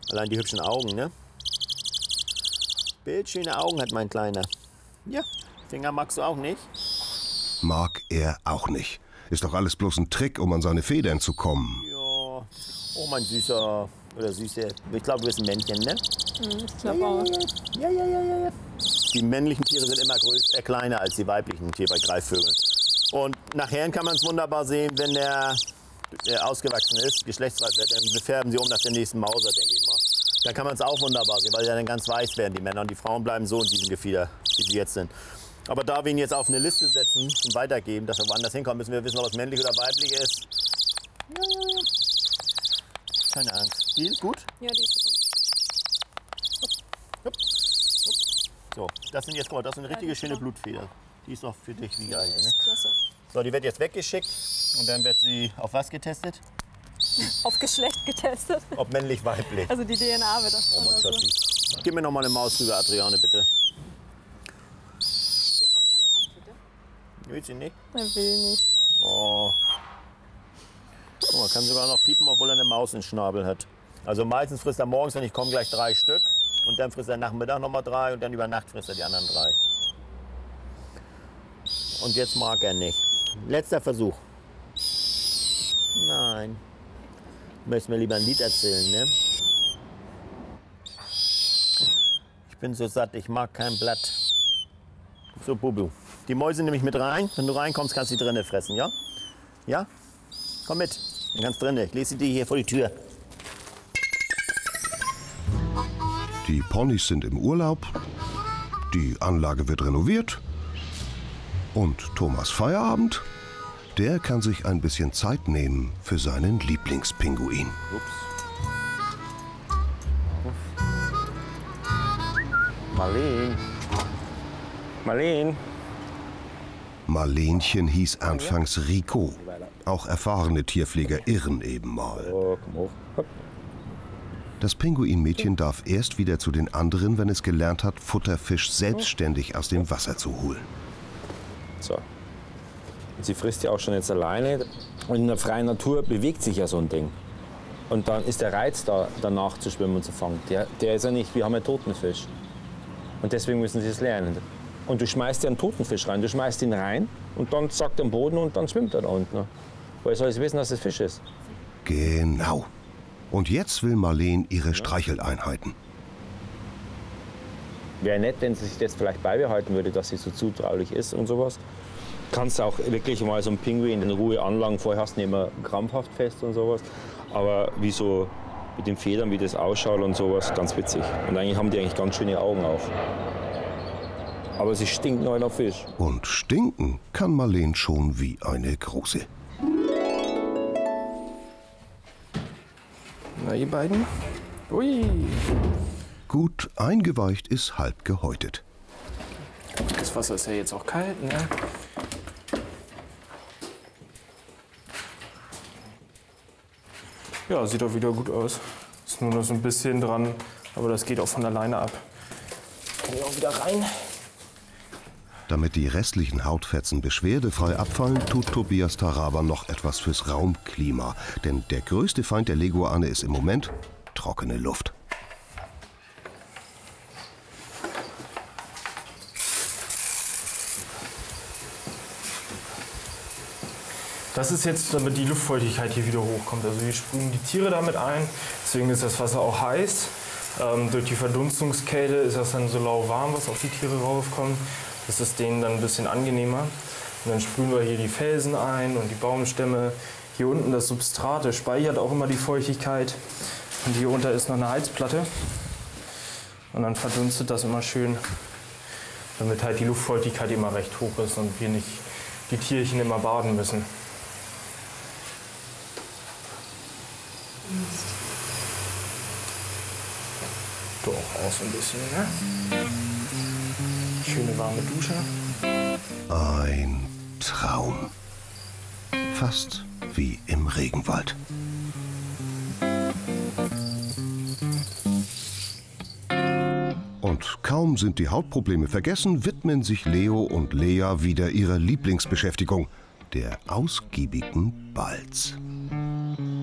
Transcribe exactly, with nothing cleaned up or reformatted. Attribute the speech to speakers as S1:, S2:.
S1: Allein die hübschen Augen, ne? Bildschöne Augen hat mein Kleiner. Ja, Finger magst du auch nicht?
S2: Mag er auch nicht. Ist doch alles bloß ein Trick, um an seine Federn zu kommen.
S1: Ja. Oh, mein Süßer. Oder Süße. Ich glaube, du bist ein Männchen, ne?
S3: Mhm, ich glaube auch.
S1: Ja, ja, ja, ja, ja. Die männlichen Tiere sind immer größer, äh, kleiner als die weiblichen Tiere bei Greifvögeln. Und nachher kann man es wunderbar sehen, wenn der äh, ausgewachsen ist, geschlechtsreif wird, dann befärben sie um nach der nächsten Mauser, denke ich mal. Dann kann man es auch wunderbar sehen, weil sie dann ganz weiß werden, die Männer. Und die Frauen bleiben so in diesem Gefieder, wie sie jetzt sind. Aber da wir ihn jetzt auf eine Liste setzen und weitergeben, dass er woanders hinkommt, müssen wir wissen, ob es männlich oder weiblich ist. Ja, ja, ja. Keine Angst. Die ist gut?
S3: Ja, die ist super.
S1: Hup, hup, hup. So, das sind jetzt, guck mal, das ist eine richtige schöne Blutfeder. Die ist auch für dich wie geeignet. Ne?
S3: Klasse.
S1: So, die wird jetzt weggeschickt und dann wird sie auf was getestet?
S3: Auf Geschlecht getestet.
S1: Ob männlich, weiblich.
S3: Also die D N A wird das.
S1: Oh mein Schatzi. Gib mir noch mal eine Maus rüber, Adriane, bitte. Will sie nicht?
S3: Er will nicht.
S1: Oh. Guck mal, kann sogar noch piepen, obwohl er eine Maus im Schnabel hat. Also meistens frisst er morgens, wenn ich komme, gleich drei Stück. Und dann frisst er Nachmittag noch mal drei und dann über Nacht frisst er die anderen drei. Und jetzt mag er nicht. Letzter Versuch. Nein. Du möchtest mir lieber ein Lied erzählen, ne? Ich bin so satt, ich mag kein Blatt. So, Bubu. Die Mäuse nehme ich mit rein. Wenn du reinkommst, kannst du die drinnen fressen, ja? Ja? Komm mit. Dann kannst drinnen. Ich lese dir hier vor die Tür.
S2: Die Ponys sind im Urlaub. Die Anlage wird renoviert. Und Thomas Feierabend, der kann sich ein bisschen Zeit nehmen für seinen Lieblingspinguin.
S1: Ups. Marleen. Marleen.
S2: Marlenchen hieß anfangs Rico. Auch erfahrene Tierpfleger irren eben mal.
S1: Oh, komm hoch. Hopp.
S2: Das Pinguinmädchen darf erst wieder zu den anderen, wenn es gelernt hat, Futterfisch selbstständig aus dem Wasser zu holen.
S4: So. Und sie frisst ja auch schon jetzt alleine. Und in der freien Natur bewegt sich ja so ein Ding. Und dann ist der Reiz da, danach zu schwimmen und zu fangen. Der, der ist ja nicht, wir haben ja toten Fisch. Und deswegen müssen sie es lernen. Und du schmeißt ja einen toten Fisch rein, du schmeißt ihn rein und dann zackt er am Boden und dann schwimmt er da unten. Woher soll es wissen, dass es Fisch ist?
S2: Genau. Und jetzt will Marleen ihre Streicheleinheiten.
S4: Wäre nett, wenn sie sich das vielleicht beibehalten würde, dass sie so zutraulich ist und sowas. Kannst auch wirklich mal so einen Pinguin in Ruhe anlangen. Vorher hast du ihn immer krampfhaft fest und sowas. Aber wie so mit den Federn, wie das ausschaut und sowas, ganz witzig. Und eigentlich haben die eigentlich ganz schöne Augen auch. Aber sie stinkt noch nach Fisch.
S2: Und stinken kann Marleen schon wie eine große.
S5: Na, ihr beiden? Ui.
S2: Gut eingeweicht ist halb gehäutet.
S5: Das Wasser ist ja jetzt auch kalt, ne? Ja, sieht doch wieder gut aus. Ist nur noch so ein bisschen dran, aber das geht auch von alleine ab. Kann ich auch wieder rein.
S2: Damit die restlichen Hautfetzen beschwerdefrei abfallen, tut Tobias Taraba noch etwas fürs Raumklima. Denn der größte Feind der Leguane ist im Moment trockene Luft.
S5: Das ist jetzt, damit die Luftfeuchtigkeit hier wieder hochkommt. Also wir sprühen die Tiere damit ein, deswegen ist das Wasser auch heiß. Ähm, durch die Verdunstungskälte ist das dann so lauwarm, was auf die Tiere raufkommt. Das ist denen dann ein bisschen angenehmer. Und dann sprühen wir hier die Felsen ein und die Baumstämme. Hier unten das Substrat, das speichert auch immer die Feuchtigkeit. Und hier unter ist noch eine Heizplatte. Und dann verdunstet das immer schön, damit halt die Luftfeuchtigkeit immer recht hoch ist und wir nicht die Tierchen immer baden müssen. Doch, auch so ein bisschen, ne? Schöne warme Dusche.
S2: Ein Traum. Fast wie im Regenwald. Und kaum sind die Hautprobleme vergessen, widmen sich Leo und Lea wieder ihrer Lieblingsbeschäftigung, der ausgiebigen Balz.